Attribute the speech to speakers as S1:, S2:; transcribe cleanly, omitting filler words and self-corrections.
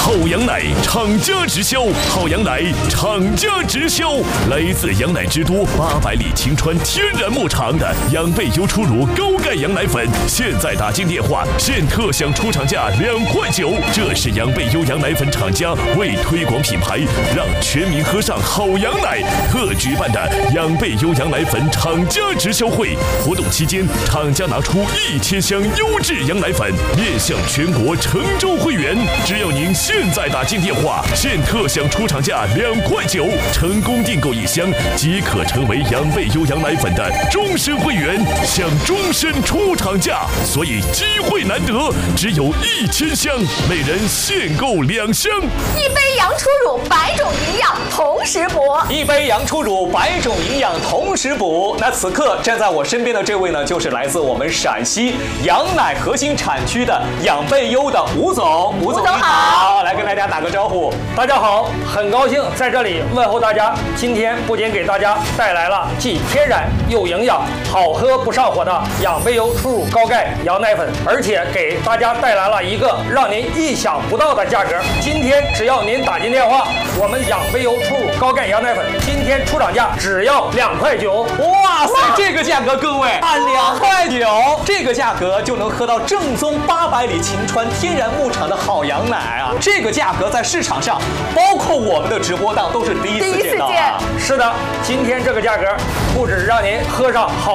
S1: 好羊奶厂家直销，好羊奶厂家直销，来自羊奶之都800里晴川天然牧场的养贝优初乳高钙羊奶粉，现在打进电话，现特享出厂价2块9。这是养贝优羊奶粉厂家为推广品牌，让全民喝上好羊奶特举办的养贝优羊奶粉厂家直销会。活动期间，厂家拿出1000箱优质羊奶粉，面向全国成州会员。只要您现在打进电话，现特享出厂价2块9，成功订购1箱即可成为养贝优羊奶粉的终身会员，享终身出厂价。所以机会难得，只有1000箱，每人限购2箱。
S2: 一杯羊初乳，100种营养同时补。
S3: 一杯羊初乳，100种营养同时补。那此刻站在我身边的这位呢，就是来自我们陕西羊奶核心产区的养贝优的吴总。吴总你好，来跟大家打个招呼。
S4: 大家好，很高兴在这里问候大家。今天不仅给大家带来了既天然又营养、好喝不上火的养贝优初乳高钙羊奶粉，而且给大家带来了一个让您意想不到的价格。今天只要您打进电话，我们养贝优初乳高钙羊奶粉今天出厂价只要2块9。
S3: 哇塞，这个价格各位按2块9，这个价格就能喝到正宗800里晴川天然牧场的好羊奶啊！这个价格在市场上，包括我们的直播档都是第一次见到啊！
S4: 是的，今天这个价格不止让您喝上好